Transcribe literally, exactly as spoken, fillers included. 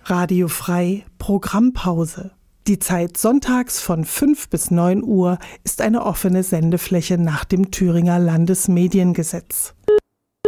Radio Frei Programmpause. Die Zeit sonntags von fünf bis neun Uhr ist eine offene Sendefläche nach dem Thüringer Landesmediengesetz.